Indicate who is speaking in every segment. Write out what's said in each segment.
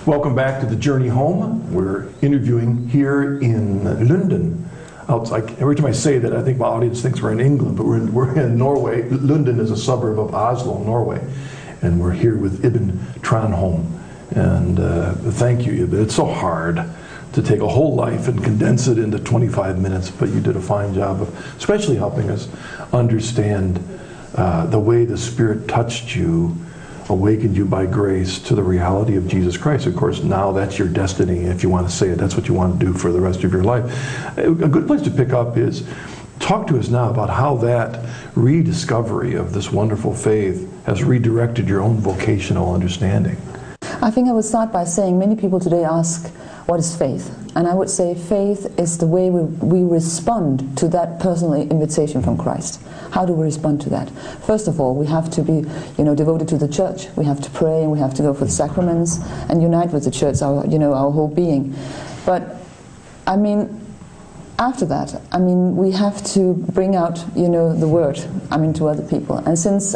Speaker 1: Welcome back to the Journey Home. We're interviewing here in London. Every time I say that, I think my audience thinks we're in England, but we're in Norway. London is a suburb of Oslo, Norway. And we're here with Ibn Tranholm. And thank you, Ibn. It's so hard to take a whole life and condense it into 25 minutes, but you did a fine job of especially helping us understand the way the Spirit touched you, awakened you by grace to the reality of Jesus Christ. Of course, now that's your destiny, if you want to say it. That's what you want to do for the rest of your life. A good place to pick up is, talk to us now about how that rediscovery of this wonderful faith has redirected your own vocational understanding.
Speaker 2: I think I would start by saying many people today ask, what is faith? And I would say faith is the way we respond to that personal invitation from Christ. How do we respond to that? First of all, we have to be, devoted to the church. We have to pray, and we have to go for the sacraments and unite with the church, our whole being. But I mean, after that, we have to bring out, the word, to other people. And since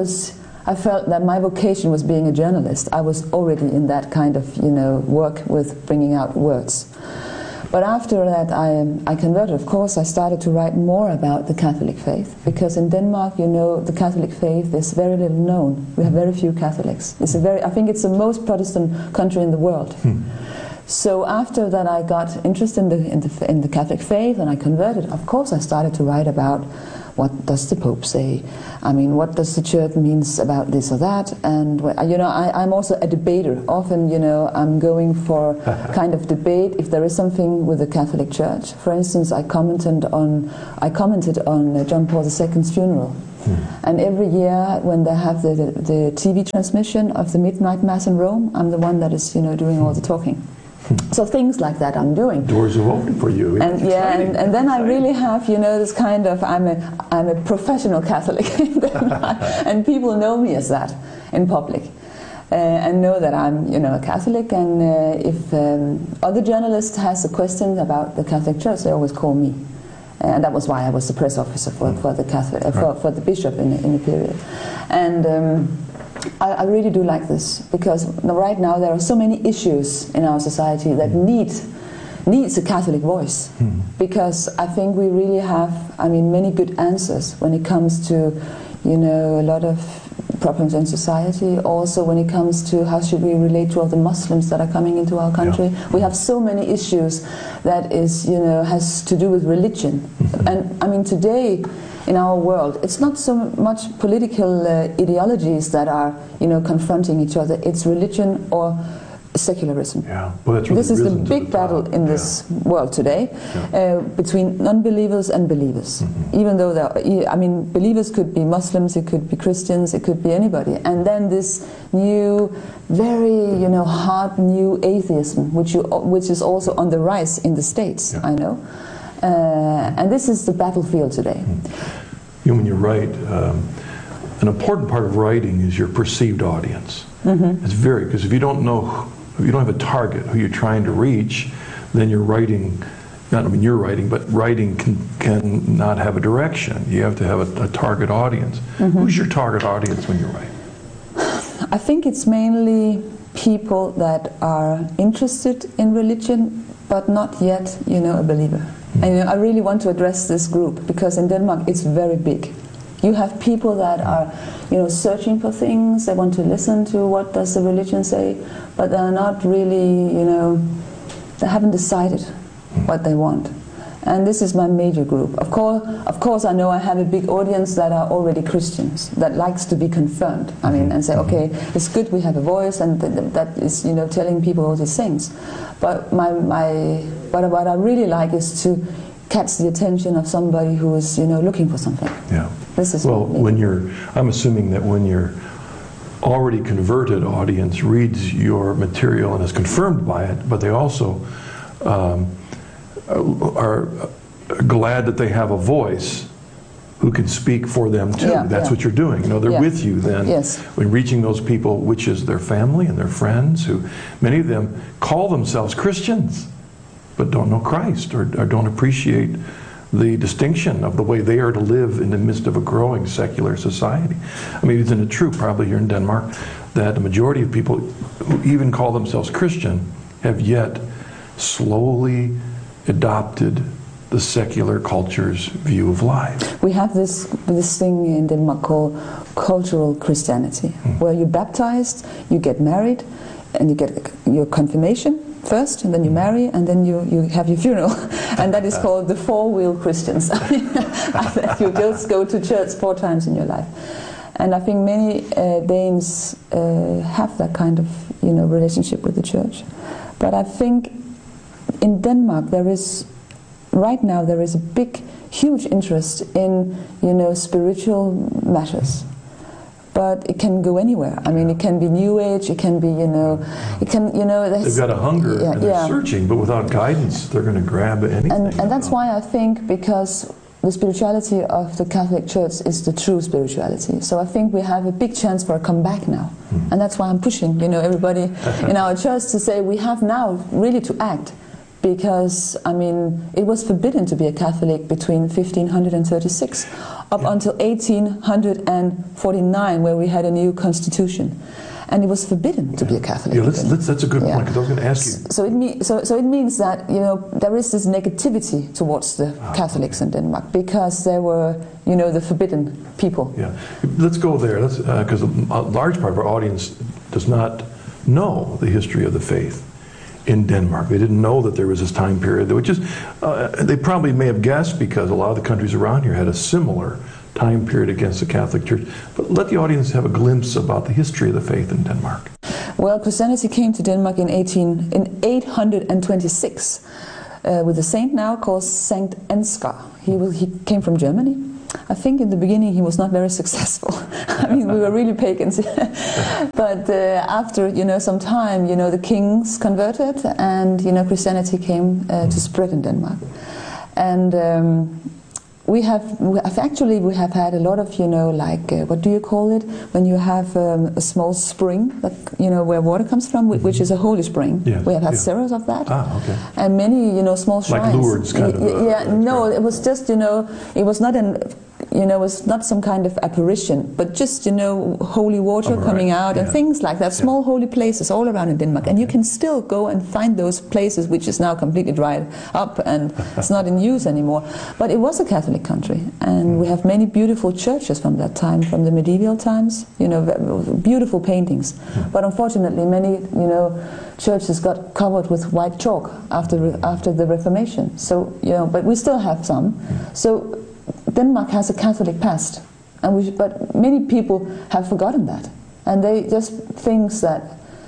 Speaker 2: I felt that my vocation was being a journalist, I was already in that kind of, work with bringing out words. But after that, I converted. Of course, I started to write more about the Catholic faith, because in Denmark, the Catholic faith is very little known. We have very few Catholics. I think it's the most Protestant country in the world. So after that, I got interested in the Catholic faith, and I converted. Of course, I started to write about what does the Pope say? What does the Church means about this or that? And I'm also a debater. Often, I'm going for kind of debate if there is something with the Catholic Church. For instance, I commented on John Paul II's funeral. And every year when they have the TV transmission of the Midnight Mass in Rome, I'm the one that is doing all the talking. So things like that I'm doing.
Speaker 1: Doors are open for you.
Speaker 2: And and then I really have, this kind of, I'm a professional Catholic in Denmark, and people know me as that in public, and know that I'm, a Catholic. And if other journalists has a question about the Catholic Church, they always call me, and that was why I was the press officer for the Catholic, for the bishop in the period, and. I really do like this, because right now there are so many issues in our society that needs a Catholic voice, because I think we really have, many good answers when it comes to, a lot of problems in society. Also when it comes to how should we relate to all the Muslims that are coming into our country. Yeah. We have so many issues that is, has to do with religion. And today, in our world, it's not so much political ideologies that are, confronting each other. It's religion or secularism.
Speaker 1: Yeah. Well, that's really
Speaker 2: this is the big battle in this world today, between non-believers and believers. Even though believers could be Muslims, it could be Christians, it could be anybody. And then this new, very, hard new atheism, which is also on the rise in the States. I know. And this is the battlefield today.
Speaker 1: When you write, an important part of writing is your perceived audience. It's because if you don't have a target who you're trying to reach, then you're writing, but writing can not have a direction. You have to have a target audience. Who's your target audience when you write?
Speaker 2: I think it's mainly people that are interested in religion, but not yet, a believer. And I really want to address this group, because in Denmark it's very big. You have people that are, searching for things. They want to listen to what does the religion say, but they're not really, they haven't decided what they want. And this is my major group. Of course, I know I have a big audience that are already Christians, that likes to be confirmed. And say, okay, it's good we have a voice, and that is, telling people all these things. But what I really like is to catch the attention of somebody who is, looking for something.
Speaker 1: Yeah.
Speaker 2: This is
Speaker 1: I'm assuming that when your already converted audience reads your material and is confirmed by it, but they also are glad that they have a voice who can speak for them too. That's what you're doing. They're with you then when reaching those people, which is their family and their friends, who many of them call themselves Christians but don't know Christ, or don't appreciate the distinction of the way they are to live in the midst of a growing secular society. Isn't it true, probably here in Denmark, that the majority of people who even call themselves Christian have yet slowly adopted the secular culture's view of life.
Speaker 2: We have this thing in Denmark called cultural Christianity, where you're baptized, you get married, and you get your confirmation first, and then you marry, and then you have your funeral. And that is called the four-wheel Christians. You just go to church 4 times in your life. And I think many Danes have that kind of relationship with the church. But I think in Denmark right now there is a huge interest in spiritual matters. But it can go anywhere. I mean, it can be New Age. It can be,
Speaker 1: They've got a hunger and they're searching, but without guidance, they're going to grab anything.
Speaker 2: And that's why I think, because the spirituality of the Catholic Church is the true spirituality. So I think we have a big chance for a comeback now, and that's why I'm pushing, everybody in our church to say we have now really to act. Because, I mean, it was forbidden to be a Catholic between 1536 up until 1849, where we had a new constitution. And it was forbidden to be a Catholic.
Speaker 1: Yeah, that's a good point, because I was going to ask you.
Speaker 2: So it means that, there is this negativity towards the Catholics in Denmark, because there were, the forbidden people.
Speaker 1: Yeah, let's go there, because a large part of our audience does not know the history of the faith in Denmark. They didn't know that there was this time period, which is, they probably may have guessed, because a lot of the countries around here had a similar time period against the Catholic Church. But let the audience have a glimpse about the history of the faith in Denmark.
Speaker 2: Well, Christianity came to Denmark in 826 with a saint now called Saint Ansgar. He came from Germany. I think in the beginning he was not very successful. I mean, we were really pagans. But after some time, the kings converted, and Christianity came to spread in Denmark. And we have had a lot of what do you call it when you have a small spring that where water comes from, which is a holy spring.
Speaker 1: Yeah,
Speaker 2: we have had several of that.
Speaker 1: Okay.
Speaker 2: And many small shrines.
Speaker 1: Like Lourdes kind of.
Speaker 2: No, it was just it was not it was not some kind of apparition, but just holy water coming out and things like that. Small holy places all around in Denmark, and you can still go and find those places, which is now completely dried up and it's not in use anymore. But it was a Catholic country, and we have many beautiful churches from that time, from the medieval times. Beautiful paintings. But unfortunately, many churches got covered with white chalk after the Reformation. So but we still have some. So Denmark has a Catholic past, but many people have forgotten that, and they just think that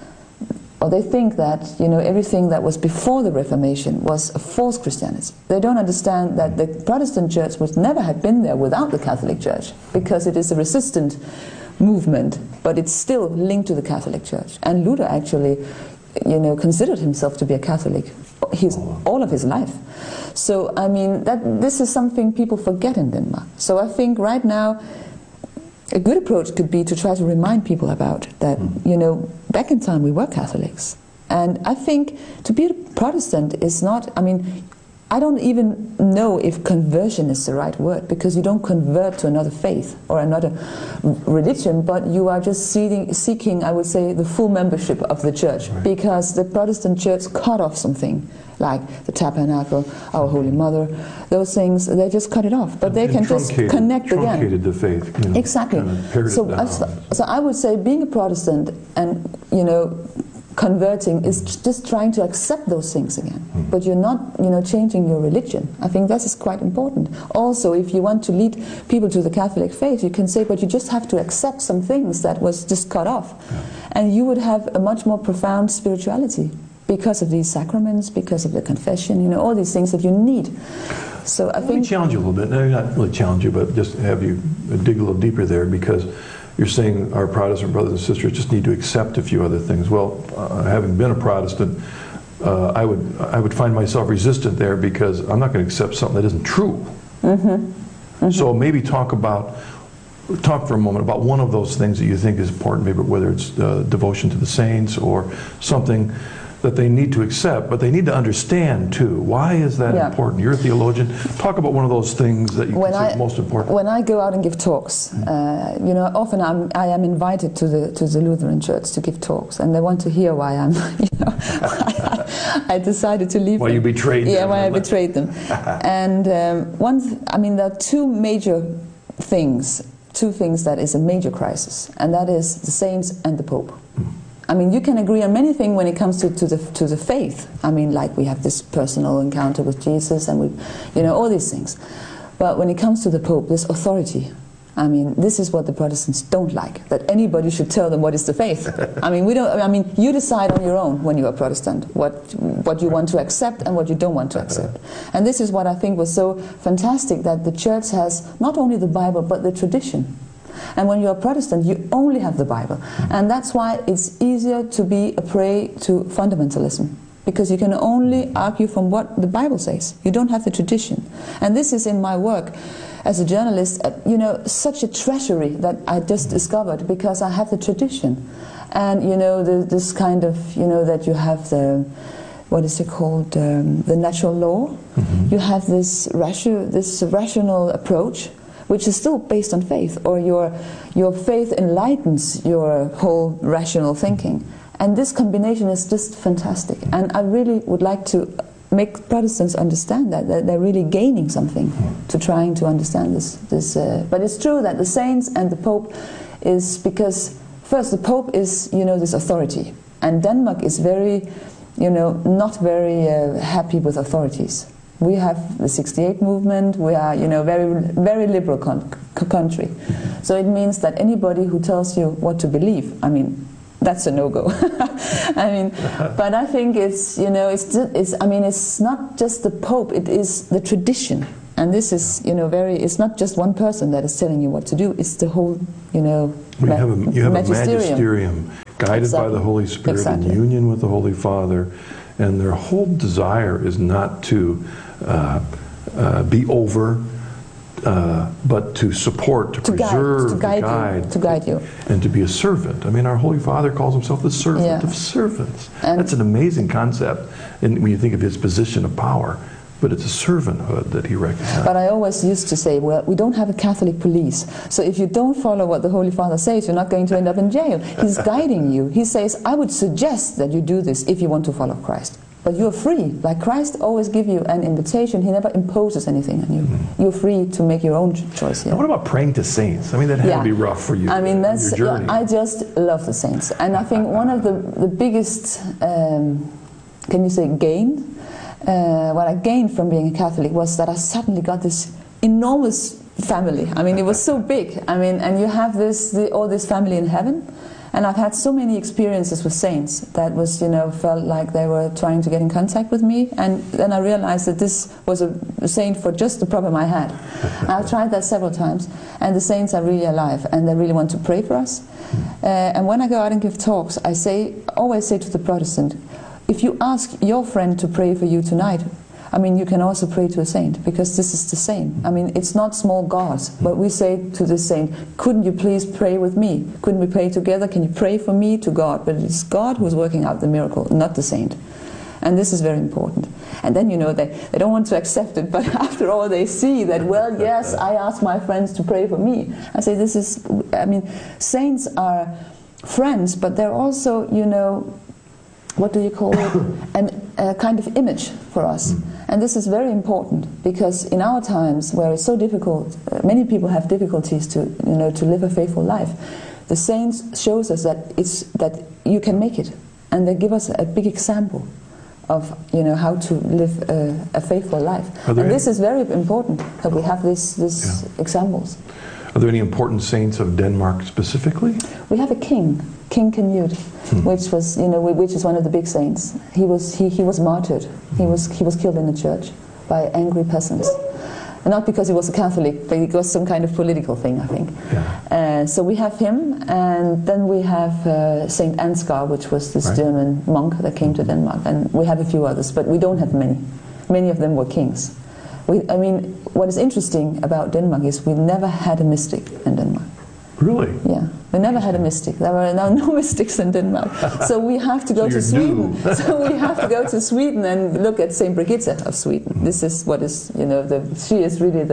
Speaker 2: everything that was before the Reformation was a false Christianity. They don't understand that the Protestant Church would never have been there without the Catholic Church, because it is a resistant movement, but it's still linked to the Catholic Church. And Luther actually, considered himself to be a Catholic all of his life. So, I mean, this is something people forget in Denmark. So I think right now a good approach could be to try to remind people about that, back in time we were Catholics. And I think to be a Protestant is not, I mean, I don't even know if conversion is the right word, because you don't convert to another faith or another religion, but you are just seeking, I would say, the full membership of the church, right. Because the Protestant church cut off something, like the tabernacle, our Holy Mother, those things, they just cut it off. But they can just connect again.
Speaker 1: Truncated the faith.
Speaker 2: Exactly. So I would say being a Protestant and, converting is just trying to accept those things again. But you're not, changing your religion. I think that is quite important. Also, if you want to lead people to the Catholic faith, you can say, but you just have to accept some things that was just cut off. Yeah. And you would have a much more profound spirituality because of these sacraments, because of the confession, all these things that you need. So I think...
Speaker 1: Let me challenge you a little bit. No, not really challenge you, but just have you dig a little deeper there, because you're saying our Protestant brothers and sisters just need to accept a few other things. Well, having been a Protestant, I would find myself resistant there, because I'm not going to accept something that isn't true. So maybe talk for a moment about one of those things that you think is important, maybe whether it's devotion to the saints or something that they need to accept, but they need to understand too. Why is that important? You're a theologian. Talk about one of those things that you consider most important.
Speaker 2: When I go out and give talks, you know, often I am invited to the Lutheran Church to give talks, and they want to hear why I'm, you know, I decided to leave.
Speaker 1: Why you betrayed them?
Speaker 2: Yeah, why I betrayed them. And I mean, there are two things that is a major crisis, and that is the saints and the Pope. I mean, you can agree on many things when it comes to the faith. I mean, like we have this personal encounter with Jesus, and we, you know, all these things. But when it comes to the Pope, this authority. I mean, this is what the Protestants don't like, that anybody should tell them what is the faith. I mean, we don't. I mean, you decide on your own when you are Protestant what you want to accept and what you don't want to accept. And this is what I think was so fantastic, that the Church has not only the Bible but the tradition. And when you're a Protestant, you only have the Bible. And that's why it's easier to be a prey to fundamentalism, because you can only argue from what the Bible says. You don't have the tradition. And this is in my work as a journalist, you know, such a treasury that I just discovered, because I have the tradition. And, you know, this kind of, you know, that you have the, what is it called, the natural law. You have this rational approach, which is still based on faith, or your faith enlightens your whole rational thinking. And this combination is just fantastic. And I really would like to make Protestants understand that they're really gaining something to trying to understand this. But it's true that the saints and the Pope is, because first the Pope is, you know, this authority, and Denmark is very, you know, not very happy with authorities. We have the 68 movement. We are, you know, very liberal country. So it means that anybody who tells you what to believe, I mean, that's a no-go. I mean, but I think it's, you know, I mean, it's not just the Pope, it is the tradition. And this is, you know, it's not just one person that is telling you what to do, it's the whole, you know,
Speaker 1: you have a magisterium guided by the Holy Spirit in union with the Holy Father, and their whole desire is not to be over, but to support, to preserve, to
Speaker 2: guide you,
Speaker 1: and to be a servant. I mean, our Holy Father calls himself the servant of servants. And that's an amazing concept, and when you think of his position of power. But it's a servanthood that he recognizes.
Speaker 2: But I always used to say, well, we don't have a Catholic police, so if you don't follow what the Holy Father says, you're not going to end up in jail. He's guiding you. He says, I would suggest that you do this if you want to follow Christ. But you're free. Like Christ always gives you an invitation. He never imposes anything on you. You're free to make your own choice here.
Speaker 1: Now what about praying to saints? I mean, that had to be rough for you.
Speaker 2: I mean, that's,
Speaker 1: your journey.
Speaker 2: I just love the saints. And I think one of the biggest, can you say, gain? What I gained from being a Catholic was that I suddenly got this enormous family. I mean, it was so big. I mean, and you have all this family in heaven. And I've had so many experiences with saints that was, you know, felt like they were trying to get in contact with me. And then I realized that this was a saint for just the problem I had. I've tried that several times. And the saints are really alive, and they really want to pray for us. And when I go out and give talks, I always say to the Protestant, if you ask your friend to pray for you tonight, I mean, you can also pray to a saint, because this is the same. I mean, it's not small gods, but we say to the saint, couldn't you please pray with me? Couldn't we pray together? Can you pray for me to God? But it's God who's working out the miracle, not the saint. And this is very important. And then, you know, they don't want to accept it, but after all they see that, well, yes, I ask my friends to pray for me. I say this is, I mean, saints are friends, but they're also, you know, what do you call it, a kind of image for us. And this is very important, because in our times where it's so difficult, many people have difficulties to, you know, to live a faithful life. The saints shows us that you can make it, and they give us a big example of, you know, how to live a faithful life. And this is very important, that we have these examples.
Speaker 1: Are there any important saints of Denmark specifically?
Speaker 2: We have a king, King Canute, which was, you know, which is one of the big saints. He was martyred. He was killed in the church by angry peasants. And not because he was a Catholic, but it was some kind of political thing, I think. Yeah. So we have him, and then we have Saint Ansgar, which was this German monk that came to Denmark, and we have a few others, but we don't have many. Many of them were kings. I mean, what is interesting about Denmark is we never had a mystic in Denmark.
Speaker 1: Really?
Speaker 2: Yeah, we never had a mystic. There were no mystics in Denmark. So we have to go to Sweden. So we have to go to Sweden and look at Saint Brigitte of Sweden. This is what is, you know, she is really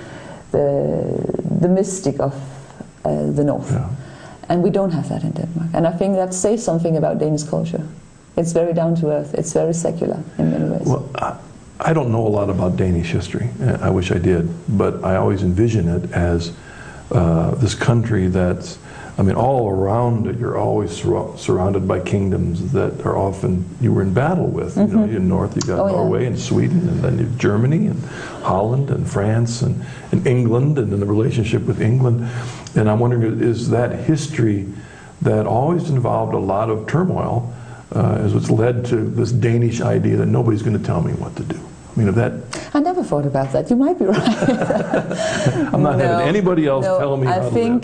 Speaker 2: the mystic of the north.
Speaker 1: Yeah.
Speaker 2: And we don't have that in Denmark. And I think that says something about Danish culture. It's very down to earth. It's very secular in many ways.
Speaker 1: Well, I don't know a lot about Danish history. I wish I did, but I always envision it as this country that's, I mean, all around it, you're always surrounded by kingdoms that are often you were in battle with. You know, in north you got Norway and Sweden, and then you have Germany and Holland and France and England, and then the relationship with England. And I'm wondering, is that history that always involved a lot of turmoil is what's led to this Danish idea that nobody's going to tell me what to do? I mean, if that...
Speaker 2: I never thought about that. You might be right.
Speaker 1: I'm not having anybody else tell me how to live.
Speaker 2: I think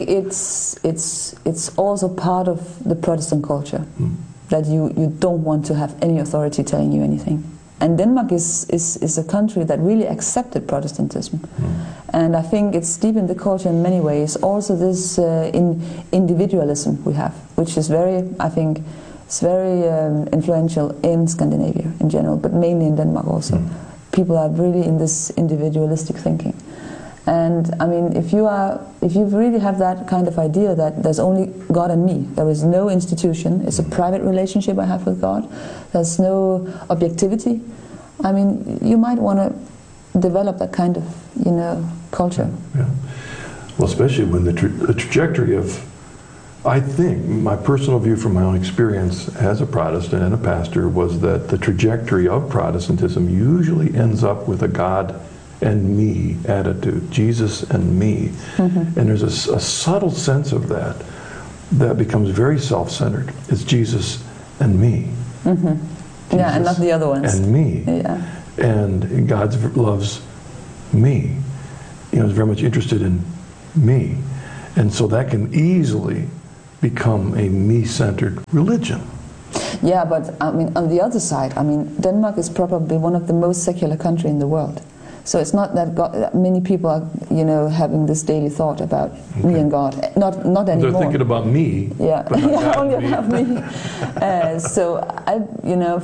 Speaker 2: it's also part of the Protestant culture that you don't want to have any authority telling you anything. And Denmark is a country that really accepted Protestantism. And I think it's deep in the culture in many ways. Also this individualism we have, which is very, I think, it's very influential in Scandinavia in general, but mainly in Denmark also. People are really in this individualistic thinking. And I mean, if you really have that kind of idea that there's only God and me, there is no institution, it's a private relationship I have with God, there's no objectivity, I mean, you might want to develop that kind of, you know, culture.
Speaker 1: Yeah. Well, especially when the trajectory of, I think, my personal view from my own experience as a Protestant and a pastor was that the trajectory of Protestantism usually ends up with a God and me attitude, Jesus and me. And there's a subtle sense of that that becomes very self-centered. It's Jesus and me.
Speaker 2: Yeah, and not the other ones.
Speaker 1: And me.
Speaker 2: Yeah.
Speaker 1: And God loves me. You know, is very much interested in me. And so that can easily become a me-centered religion.
Speaker 2: Yeah, but I mean, on the other side, I mean, Denmark is probably one of the most secular countries in the world. So it's not that many people are, you know, having this daily thought about me and God. Not anymore.
Speaker 1: They're thinking about me.
Speaker 2: Yeah,
Speaker 1: but not
Speaker 2: yeah, only
Speaker 1: me.
Speaker 2: about me. So you know,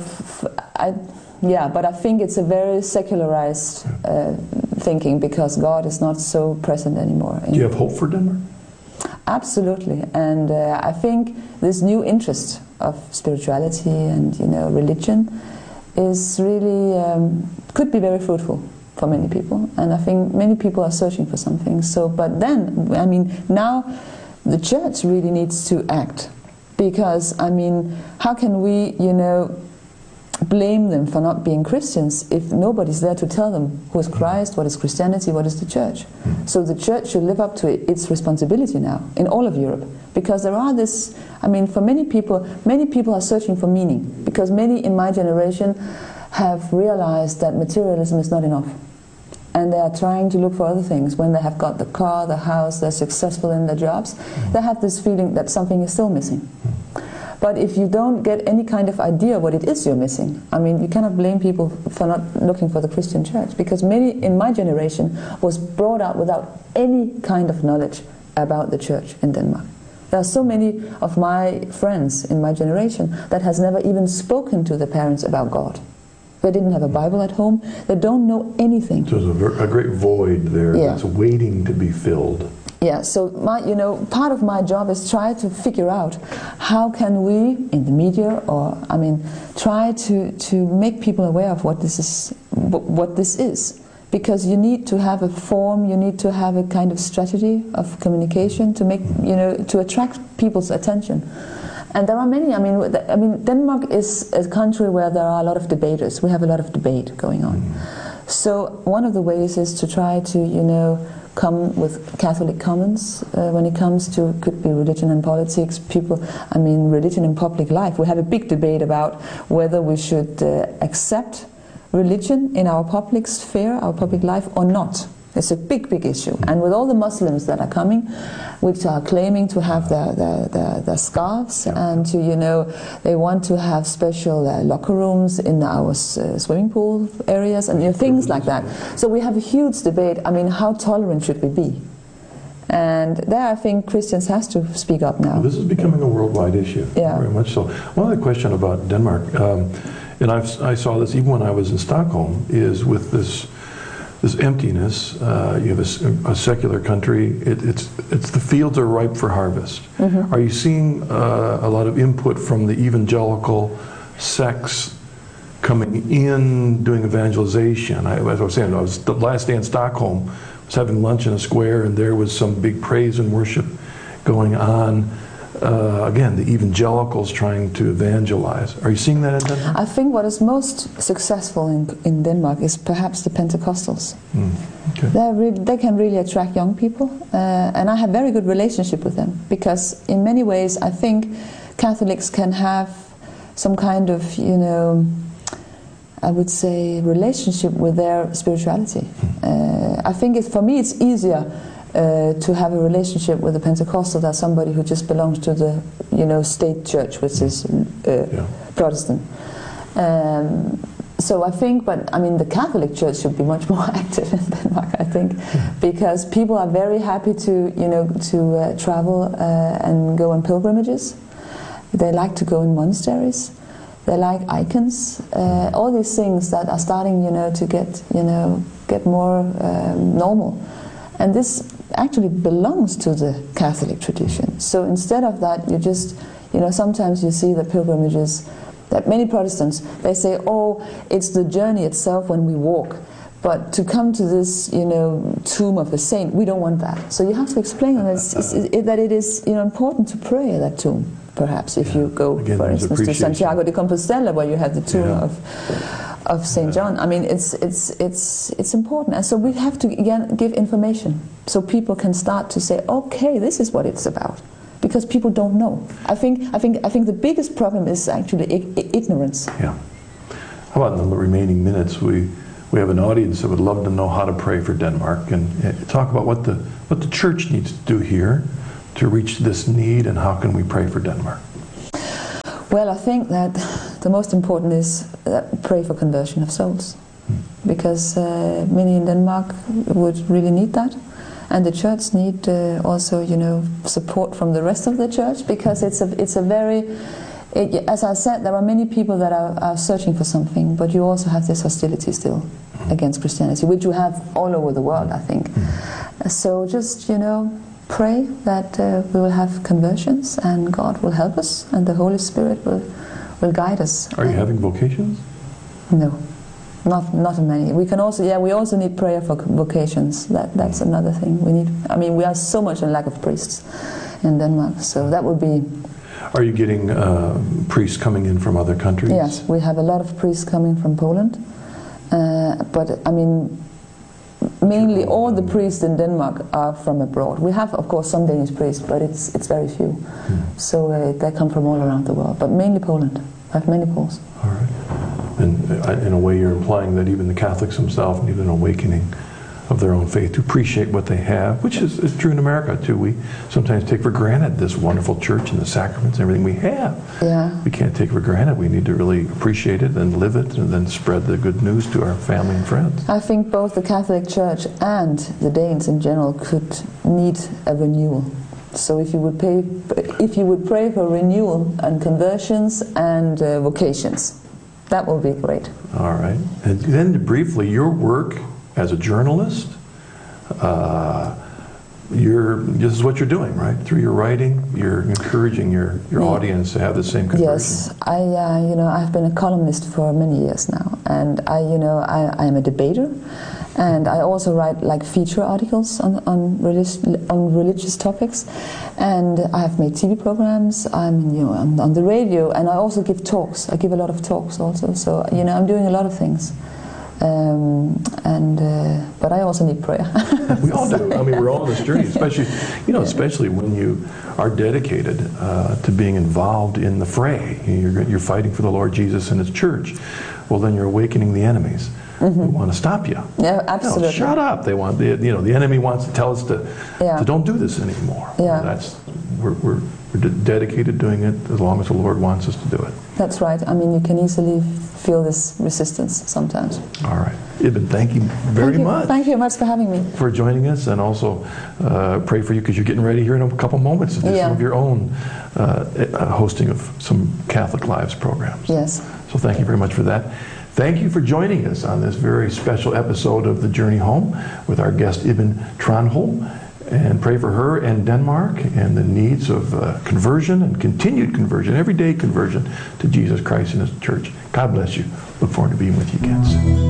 Speaker 2: yeah, but I think it's a very secularized thinking because God is not so present anymore.
Speaker 1: Do you have hope for Denmark?
Speaker 2: Absolutely, and I think this new interest of spirituality and, you know, religion is really could be very fruitful for many people, and I think many people are searching for something. So, but then, I mean, now the church really needs to act, because I mean, how can we, you know, blame them for not being Christians if nobody's there to tell them who is Christ, what is Christianity, what is the church? So the church should live up to its responsibility now in all of Europe, because there are this, I mean, for many people are searching for meaning, because many in my generation have realized that materialism is not enough, and they are trying to look for other things. When they have got the car, the house, they're successful in their jobs, they have this feeling that something is still missing. But if you don't get any kind of idea what it is you're missing, I mean, you cannot blame people for not looking for the Christian church, because many in my generation was brought up without any kind of knowledge about the church in Denmark. There are so many of my friends in my generation that has never even spoken to their parents about God. They didn't have a Bible at home. They don't know anything.
Speaker 1: So there's a great void there that's waiting to be filled.
Speaker 2: Yeah, so you know, part of my job is try to figure out how can we, in the media, or I mean, try to make people aware of what this is, because you need to have a form, you need to have a kind of strategy of communication to make, you know, to attract people's attention. And there are many. I mean, Denmark is a country where there are a lot of debaters. We have a lot of debate going on. So one of the ways is to try to, you know, come with Catholic comments when it comes to, could be religion and politics, people, I mean, religion and public life. We have a big debate about whether we should accept religion in our public sphere, our public life, or not. It's a big, big issue. And with all the Muslims that are coming, which are claiming to have their scarves, and to, you know, they want to have special locker rooms in our swimming pool areas, and, you know, things like that. So we have a huge debate. I mean, how tolerant should we be? And there I think Christians has to speak up now.
Speaker 1: Well, this is becoming a worldwide issue,
Speaker 2: Yeah.
Speaker 1: very much so. One other question about Denmark, and I saw this even when I was in Stockholm, is with this emptiness. You have a secular country. It's the fields are ripe for harvest. Are you seeing a lot of input from the evangelical sects coming in, doing evangelization? As I was saying, the last day in Stockholm, I was having lunch in a square, and there was some big praise and worship going on. Again, the evangelicals trying to evangelize. Are you seeing that in Denmark?
Speaker 2: I think what is most successful in Denmark is perhaps the Pentecostals.
Speaker 1: Okay.
Speaker 2: They can really attract young people, and I have very good relationship with them, because in many ways I think Catholics can have some kind of, I would say, relationship with their spirituality. I think for me it's easier to have a relationship with a Pentecostal than somebody who just belongs to the state church, which is Protestant. So I think, but I mean, the Catholic Church should be much more active in Denmark, I think, because people are very happy to travel and go on pilgrimages. They like to go in monasteries. They like icons. All these things that are starting, to get more normal. And this actually belongs to the Catholic tradition. So instead of that, you just, sometimes you see the pilgrimages, that many Protestants, they say, oh, it's the journey itself when we walk. But to come to this, tomb of a saint, we don't want that. So you have to explain that it is, important to pray at that tomb, perhaps, if you go,
Speaker 1: again,
Speaker 2: for instance, to Santiago de Compostela, where you have the tomb of St. John. I mean, it's important, and so we have to again give information so people can start to say, okay, this is what it's about, because people don't know. I think the biggest problem is actually ignorance.
Speaker 1: Yeah. How about in the remaining minutes, we have an audience that would love to know how to pray for Denmark, and talk about what the church needs to do here to reach this need, and how can we pray for Denmark?
Speaker 2: Well, I think that the most important is pray for conversion of souls, because many in Denmark would really need that, and the church need also, support from the rest of the church, because it's a very, as I said, there are many people that are searching for something, but you also have this hostility still against Christianity, which you have all over the world, I think. So just, pray that we will have conversions, and God will help us, and the Holy Spirit will guide us.
Speaker 1: Are you having vocations?
Speaker 2: No, not many. We can also, we also need prayer for vocations. That's another thing we need. I mean, we are so much in lack of priests in Denmark, so that would be.
Speaker 1: Are you getting priests coming in from other countries?
Speaker 2: Yes, we have a lot of priests coming from Poland, but I mean, mainly all the priests in Denmark are from abroad. We have, of course, some Danish priests, but it's very few. So they come from all around the world, but mainly Poland. I have many Poles.
Speaker 1: All right. And in a way, you're implying that even the Catholics themselves need an awakening of their own faith to appreciate what they have, which is true in America too. We sometimes take for granted this wonderful church and the sacraments and everything we have.
Speaker 2: Yeah.
Speaker 1: We can't take it for granted. We need to really appreciate it and live it, and then spread the good news to our family and friends.
Speaker 2: I think both the Catholic Church and the Danes in general could need a renewal. So if you would pray for renewal and conversions and vocations, that would be great.
Speaker 1: All right. And then briefly, your work as a journalist, this is what you're doing, right? Through your writing, you're encouraging your audience to have the same conversion.
Speaker 2: Yes, I've been a columnist for many years now, and I am a debater, and I also write like feature articles on religious topics, and I have made TV programs. I'm on the radio, and I also give talks. I give a lot of talks also. So I'm doing a lot of things. But I also need prayer.
Speaker 1: We all do. I mean, we're all on this journey, especially when you are dedicated to being involved in the fray. You're fighting for the Lord Jesus and His church. Well, then you're awakening the enemies who want to stop you.
Speaker 2: Yeah, absolutely.
Speaker 1: No, shut up. They want the enemy wants to tell us to don't do this anymore.
Speaker 2: Yeah.
Speaker 1: We're dedicated doing it as long as the Lord wants us to do it.
Speaker 2: That's right. I mean, you can easily feel this resistance sometimes.
Speaker 1: All right. Ibn, thank you very much.
Speaker 2: Thank you very much for having me.
Speaker 1: For joining us, and also pray for you because you're getting ready here in a couple moments to do some of your own hosting of some Catholic Lives programs.
Speaker 2: Yes.
Speaker 1: So thank you very much for that. Thank you for joining us on this very special episode of The Journey Home with our guest Ibn Tranholm, and pray for her and Denmark and the needs of conversion and continued conversion, everyday conversion to Jesus Christ and His church. God bless you. Look forward to being with you again soon.